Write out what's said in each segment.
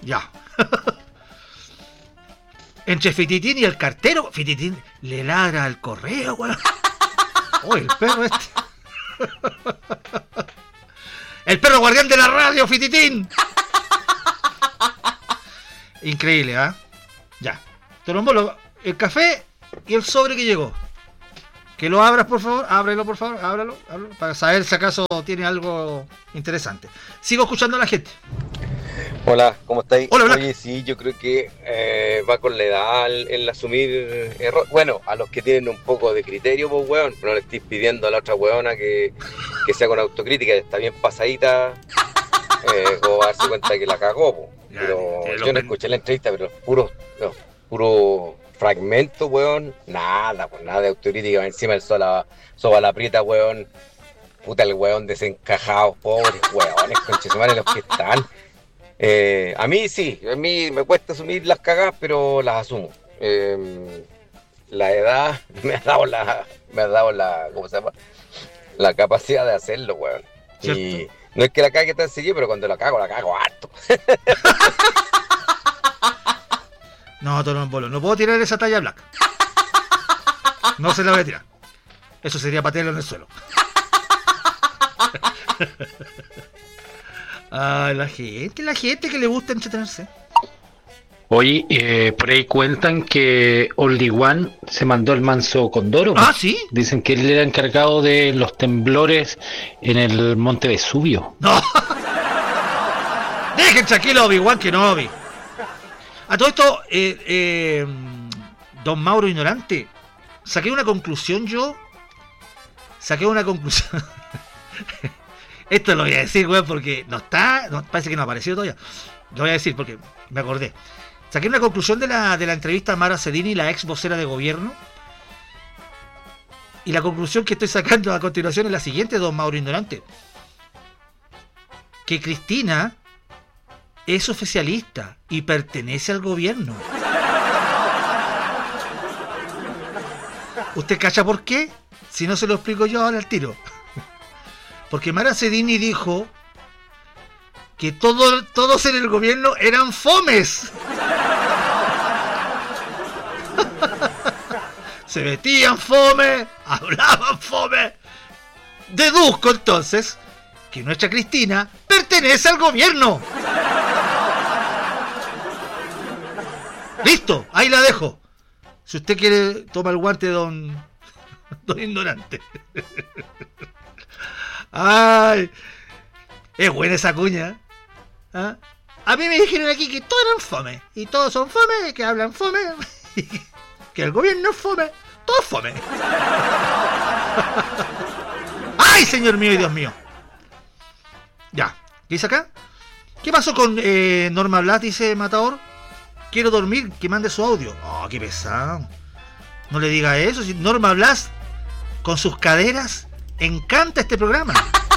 Ya. Entre Fititín y el cartero, Fititín le ladra al correo, weón. Oh, el perro este. El perro guardián de la radio, Fititín. Increíble, ¿ah? Ya. Torombolo, el café y el sobre que llegó. Que lo abras, por favor. Ábrelo, por favor. Ábralo. Para saber si acaso tiene algo interesante. Sigo escuchando a la gente. Hola, ¿cómo estáis? Hola, Black. Oye, sí, yo creo que va con la edad el asumir error. Bueno, a los que tienen un poco de criterio, pues, weón. No le estoy pidiendo a la otra weona que sea con autocrítica, está bien pasadita, como va a darse cuenta que la cagó, pues. Pero yo no escuché la entrevista, pero los puros fragmentos, weón. Nada, pues nada de autocrítica. Encima el soba la prieta, weón. Puta, el weón desencajado, pobres weones, conchesumares los que están. A mí me cuesta asumir las cagadas, pero las asumo. La edad me ha dado la, ¿cómo se llama? La capacidad de hacerlo, weón. ¿Cierto? Y no es que la cague tan seguido, pero cuando la cago harto. No, Torombolo, no puedo tirar esa talla Black. No se la voy a tirar. Eso sería patearlo en el suelo. Ah, la gente que le gusta entretenerse. Oye, por ahí cuentan que Only One se mandó el manso Condoro. Ah, ¿sí? Dicen que él era encargado de los temblores en el Monte Vesubio. No. Dejen tranquilo a Obi-Wan Kenobi. A todo esto, don Mauro Ignorante, saqué una conclusión. Esto lo voy a decir, güey, porque parece que no ha aparecido todavía. Lo voy a decir porque me acordé. Saqué una conclusión de la entrevista a Mara Sedini, la ex vocera de gobierno. Y la conclusión que estoy sacando a continuación es la siguiente, don Mauro Ignorante. Que Cristina es oficialista y pertenece al gobierno. ¿Usted cacha por qué? Si no se lo explico yo ahora al tiro. Porque Mara Sedini dijo que todos en el gobierno eran fomes. Se vestían fome, hablaban fome. Deduzco entonces que nuestra Cristina pertenece al gobierno. Listo, ahí la dejo. Si usted quiere, toma el guante, don Ignorante. Ay, es buena esa cuña. ¿Ah? A mí me dijeron aquí que todos eran fome. Y todos son fome, que hablan fome. Que el gobierno es fome. Todo es fome. ¡Ay, señor mío y Dios mío! Ya, ¿qué dice acá? ¿Qué pasó con Norma Blas? Dice Matador. Quiero dormir, que mande su audio. Oh, qué pesado. No le diga eso. Si Norma Blas, con sus caderas, encanta este programa.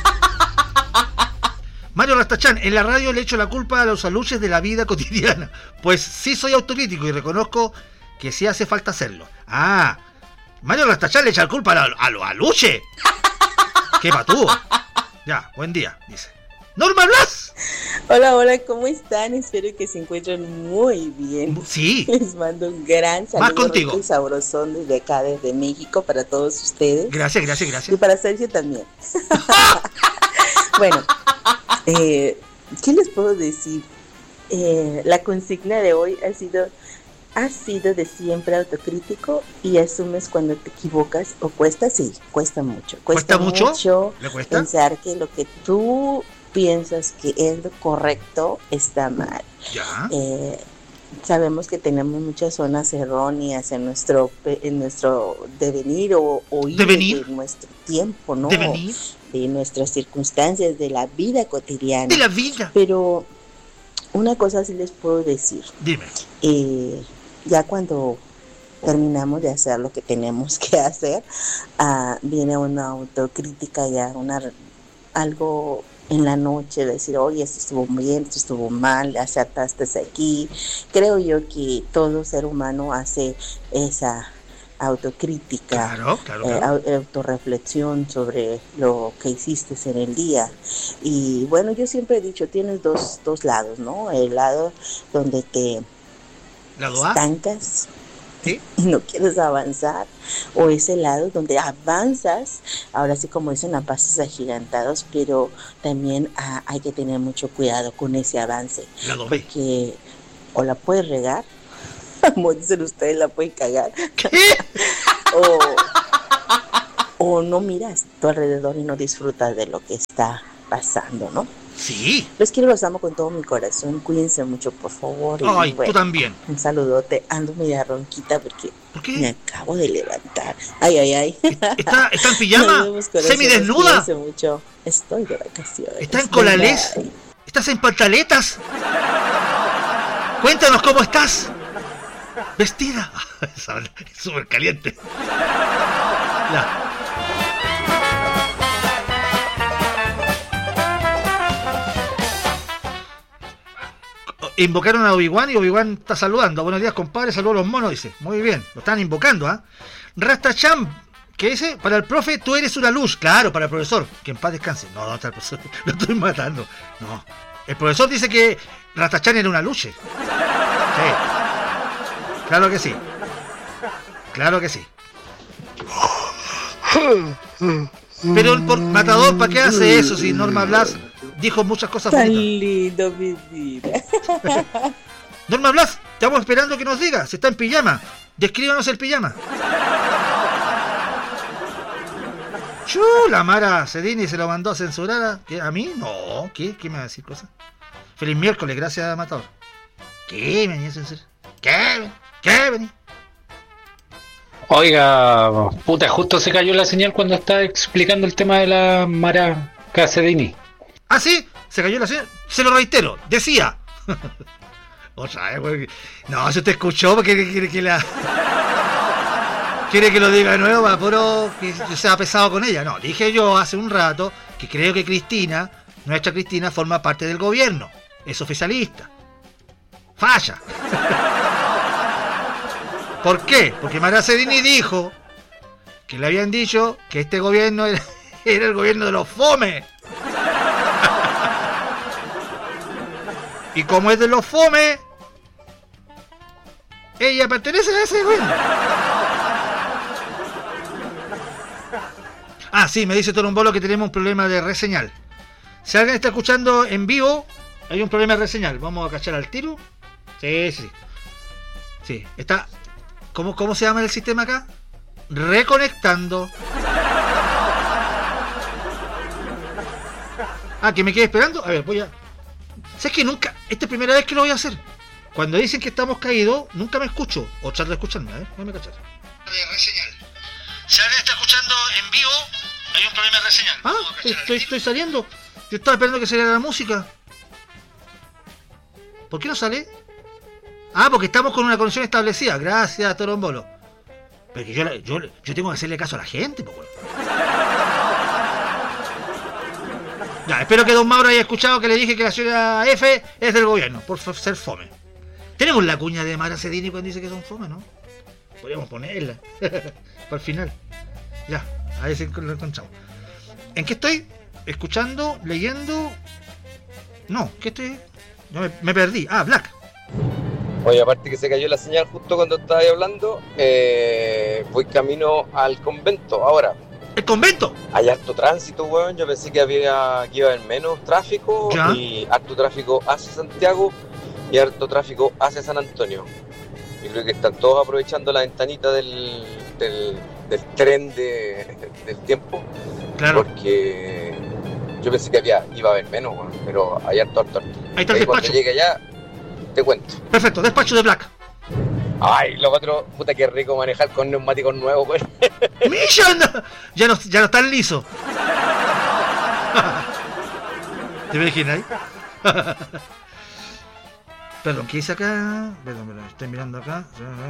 Mario Rastachán, en la radio le echo la culpa a los aluches de la vida cotidiana. Pues sí soy autocrítico y reconozco que sí hace falta hacerlo. Ah, Mario Rastachán le echa la culpa a los aluches. Qué patúo. Ya, buen día, dice. ¡Norma Blas! Hola, ¿cómo están? Espero que se encuentren muy bien. Sí. Les mando un gran saludo. Más contigo. Y sabrosón desde acá, desde México, para todos ustedes. Gracias. Y para Sergio también. Bueno, ¿qué les puedo decir? La consigna de hoy has sido de siempre autocrítico y asumes cuando te equivocas o cuesta, sí, cuesta mucho. ¿Cuesta mucho? ¿Le cuesta? Pensar que lo que tú piensas que es lo correcto está mal. Ya. Sabemos que tenemos muchas zonas erróneas en nuestro devenir o ir de nuestro tiempo, ¿no? Devenir. De nuestras circunstancias, de la vida cotidiana. De la vida. Pero una cosa sí les puedo decir. Dime. Ya cuando terminamos de hacer lo que tenemos que hacer, viene una autocrítica, ya algo en la noche, decir, oye, esto estuvo bien, esto estuvo mal, acertaste aquí. Creo yo que todo ser humano hace autocrítica, Claro. autorreflexión sobre lo que hiciste en el día. Y bueno, yo siempre he dicho, tienes dos lados, ¿no? El lado donde te ¿Lado A? estancas, ¿Sí? y no quieres avanzar, o ese lado donde avanzas, ahora sí como dicen, a pasos agigantados, pero también hay que tener mucho cuidado con ese avance, Lado B. porque o la puedes regar, como dicen ustedes, la puedes cagar, o no miras a tu alrededor y no disfrutas de lo que está pasando, ¿no? Sí. Los quiero, los amo con todo mi corazón. Cuídense mucho, por favor. Ay, y bueno, tú también. un saludote. Ando media ronquita porque ¿Por qué? me acabo de levantar. Ay. ¿Está en pijama? ¿Semidesnuda? Cuídense mucho. Estoy de vacaciones. ¿Está en colalés? Bye. ¿Estás en pantaletas? Cuéntanos cómo estás. ¿Vestida? Es súper caliente. Ya. Invocaron a Obi-Wan y Obi-Wan está saludando. Buenos días, compadre. Saludos a los monos, dice. Muy bien, lo están invocando, ¿ah? Rastacham, ¿qué dice? Para el profe, tú eres una luz. Claro, para el profesor. Que en paz descanse. No, está el profesor. Lo estoy matando. No. El profesor dice que Rastacham era una luz. Sí. Claro que sí. Claro que sí. Pero por Matador, ¿para qué hace eso si Norma Blas dijo muchas cosas Tan bonitas? lindo, mi vida. Norma Blas, estamos esperando que nos diga si está en pijama. Descríbanos el pijama. La Mara Cedini se lo mandó a censurar. ¿A mí? No. ¿Qué me va a decir cosas? Feliz miércoles, gracias, Matador. ¿Qué me venía a censurar? ¿Qué venía? Oiga, puta, justo se cayó la señal cuando estaba explicando el tema de la Mara Casedini. ¿Ah, sí? ¿Se cayó la señal? Se lo reitero, decía. Otra vez, güey. No, si usted escuchó, porque quiere que la... ¿Quiere que lo diga de nuevo para puro que yo sea pesado con ella? No, dije yo hace un rato que creo que Cristina, nuestra Cristina, forma parte del gobierno. Es oficialista. Falla. ¿Por qué? Porque Mara Cedini dijo que le habían dicho que este gobierno era el gobierno de los fome. Y como es de los fome, ella pertenece a ese gobierno. Ah, sí, me dice Torombolo que tenemos un problema de reseñal. Si alguien está escuchando en vivo, hay un problema de reseñal. Vamos a cachar al tiro. Sí. Sí, está... ¿Cómo se llama el sistema acá? Reconectando. Ah, que me quede esperando. A ver, voy a... ¿Sabes que nunca? Esta es primera vez que lo voy a hacer. Cuando dicen que estamos caídos, nunca me escucho. O trato de escucharme, a ver, déjame cachar. De reseñal. Si alguien está escuchando en vivo, hay un problema de reseñal. Ah, estoy saliendo. Yo estaba esperando que saliera la música. ¿Por qué no sale? Ah, porque estamos con una conexión establecida. Gracias, Torombolo. Pero que yo tengo que hacerle caso a la gente, pues, bueno. Ya, espero que Don Mauro haya escuchado que le dije que la señora F es del gobierno, por ser fome. Tenemos la cuña de Mara Cedini cuando dice que son fome, ¿no? Podríamos ponerla. Para el final. Ya, a ver si lo encontramos. ¿En qué estoy? ¿Escuchando? ¿Leyendo? No, ¿qué estoy? Yo me perdí. Ah, Black. Oye, aparte que se cayó la señal justo cuando estaba hablando, voy camino al convento ahora. ¿El convento? Hay harto tránsito, weón. Yo pensé que iba a haber menos tráfico. ¿Ya? Y harto tráfico hacia Santiago y harto tráfico hacia San Antonio. Yo creo que están todos aprovechando la ventanita del tren del tiempo. Claro. Porque yo pensé que iba a haber menos, weón. Pero hay harto. Ahí está el despacho. Cuando llegue allá, te cuento. Perfecto, despacho de Black. Ay, los otros, puta que rico manejar con neumáticos nuevos, güey. ¡Mission! Ya no están lisos. ¿Te imaginas ahí? Perdón, ¿qué hice acá? Perdón, estoy mirando acá.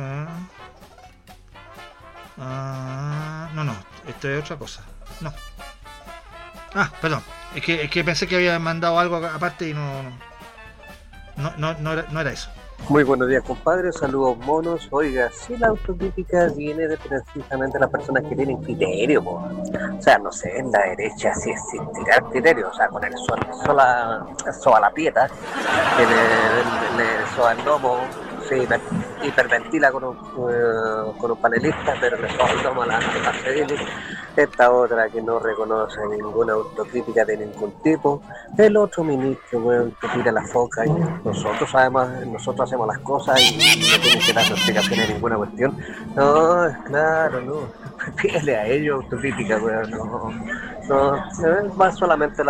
No, esto es otra cosa. No. Ah, perdón. Es que pensé que había mandado algo aparte y no era eso. Muy buenos días, compadre. Saludos monos. Oiga, si la autocrítica viene de precisamente las personas que tienen criterio, po. O sea, no sé, en la derecha sí existirá el criterio, o sea, con el soa la pieta, que le soa el lomo, sí, hiperventila con un panelista, pero le soa el lomo a la Cedili. Esta otra que no reconoce ninguna autocrítica de ningún tipo. El otro ministro, weón, que tira la foca y nosotros hacemos las cosas y no tienen que dar explicaciones de ninguna cuestión. No, claro, no. Pídele a ellos autocrítica, weón, no. Va solamente la